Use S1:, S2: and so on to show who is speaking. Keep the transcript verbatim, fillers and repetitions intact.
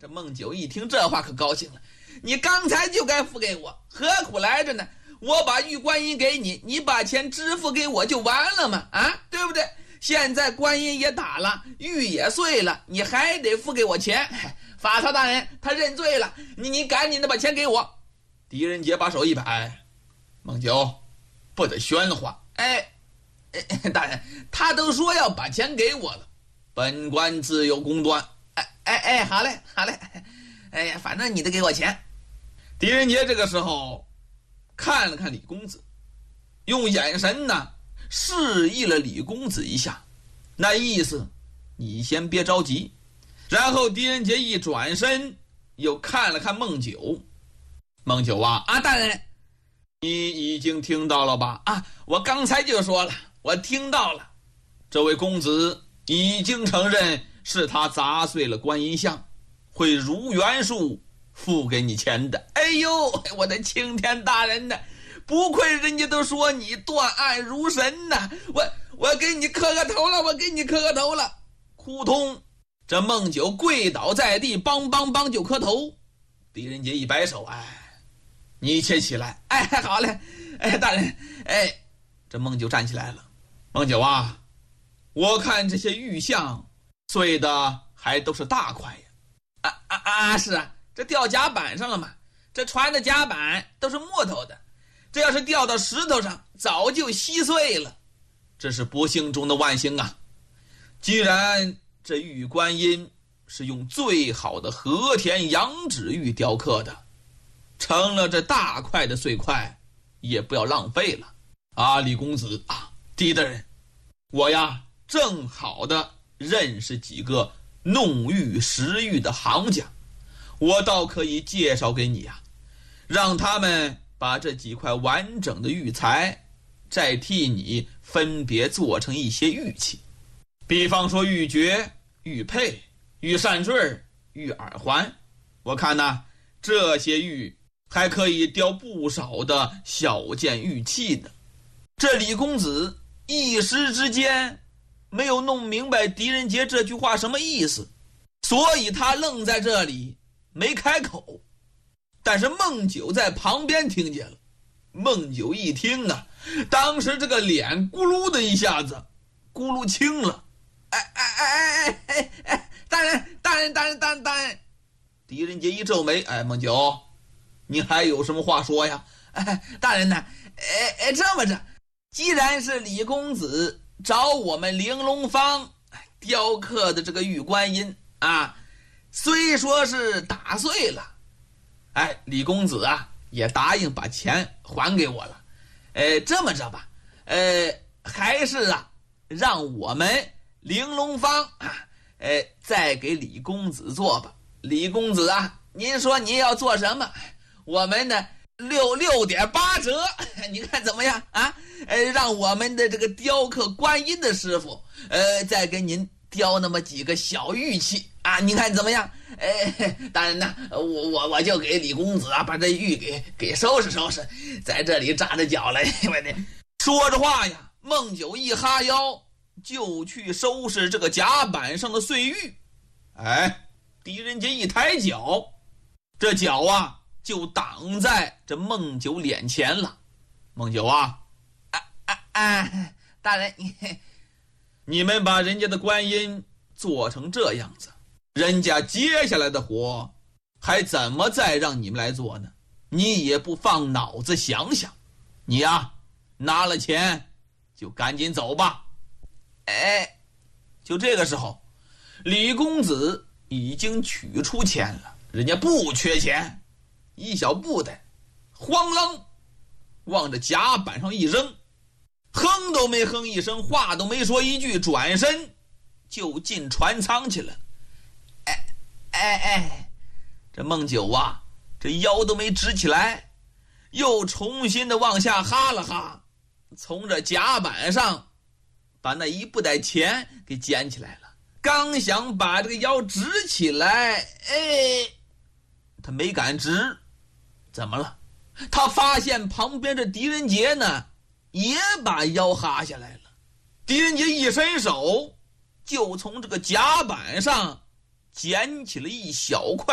S1: 这孟九一听这话可高兴了，你刚才就该付给我，何苦来着呢？我把玉观音给你，你把钱支付给我就完了嘛，啊，对不对？现在观音也打了，玉也碎了，你还得付给我钱。法曹大人他认罪了，你你赶紧的把钱给我。狄仁杰把手一摆，孟九，不得喧哗。哎，哎大人，他都说要把钱给我了，本官自有公断。哎哎哎，好嘞好嘞，哎呀，反正你得给我钱。狄仁杰这个时候看了看李公子，用眼神呢示意了李公子一下，那意思你先别着急。然后狄仁杰一转身又看了看孟九，孟九啊啊大人，你已经听到了吧？啊，我刚才就说了，我听到了，这位公子已经承认是他砸碎了观音像，会如原数付给你钱的。哎呦，我的青天大人呢，不愧人家都说你断案如神呢，我我给你磕个头了，我给你磕个头了。扑通，这孟九跪倒在地，梆梆梆就磕头。狄仁杰一摆手，哎，你且起来。哎，好嘞，哎，大人，哎，这孟九站起来了。孟九啊，我看这些玉像碎的还都是大块呀。啊啊啊，是啊，这掉甲板上了嘛，这船的甲板都是木头的，这要是掉到石头上，早就稀碎了。这是不幸中的万幸啊！既然这玉观音是用最好的和田羊脂玉雕刻的，成了这大块的碎块，也不要浪费了啊！李公子啊，狄大人，我呀正好的认识几个弄玉识玉的行家，我倒可以介绍给你呀、啊，让他们把这几块完整的玉材再替你分别做成一些玉器，比方说玉珏、玉佩、玉扇坠、玉耳环。我看呢，这些玉还可以雕不少的小件玉器呢。这李公子一时之间没有弄明白狄仁杰这句话什么意思，所以他愣在这里没开口。但是孟九在旁边听见了，孟九一听啊，当时这个脸咕噜的一下子咕噜青了。哎哎哎哎哎哎，大人大人大人大人大人！狄仁杰一皱眉，哎，孟九，你还有什么话说呀？哎，大人呢？哎哎，这么着，既然是李公子找我们玲珑坊雕刻的这个玉观音啊，虽说是打碎了，哎，李公子啊也答应把钱还给我了。呃，这么着吧，呃，还是啊，让我们玲珑坊啊，呃，再给李公子做吧。李公子啊，您说您要做什么？我们呢六六点八折，你看怎么样啊？呃，让我们的这个雕刻观音的师傅，呃，再给您雕那么几个小玉器啊，你看怎么样？哎，大人呢，我我我就给李公子啊，把这玉给给收拾收拾，在这里扎着脚了。说着话呀，孟九一哈腰就去收拾这个甲板上的碎玉。哎，狄仁杰一抬脚，这脚啊就挡在这孟九脸前了。孟九啊，啊啊啊！大人，你你们把人家的观音做成这样子，人家接下来的活还怎么再让你们来做呢？你也不放脑子想想，你呀拿了钱就赶紧走吧。哎，就这个时候，李公子已经取出钱了，人家不缺钱，一小布袋，慌啷往这甲板上一扔，哼都没哼一声，话都没说一句，转身就进船舱去了。哎哎哎，这孟九啊，这腰都没直起来，又重新的往下哈了哈，从这甲板上把那一布袋钱给捡起来了。刚想把这个腰直起来，哎，他没敢直。怎么了？他发现旁边这狄仁杰呢也把腰哈下来了。狄仁杰一伸手就从这个甲板上捡起了一小块